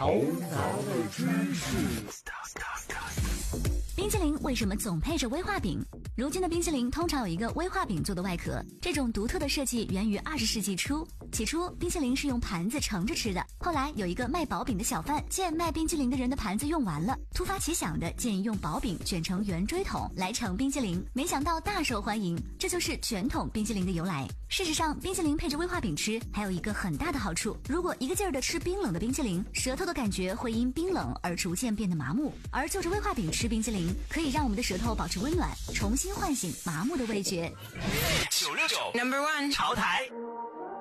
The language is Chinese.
头脑的知识。 冰淇淋为什么总配着威化饼？如今的冰淇淋通常有一个威化饼做的外壳，这种独特的设计源于20世纪初。起初，冰淇淋是用盘子盛着吃的，后来有一个卖薄饼的小贩见卖冰淇淋的人的盘子用完了，突发奇想的建议用薄饼卷成圆锥筒来盛冰淇淋，没想到大受欢迎，这就是卷筒冰淇淋的由来。事实上，冰淇淋配着威化饼吃还有一个很大的好处，如果一个劲儿的吃冰冷的冰淇淋，舌头的感觉会因冰冷而逐渐变得麻木，而就着威化饼吃冰淇淋可以让我们的舌头保持温暖，重新唤醒麻木的味觉。 969 No.1 潮台。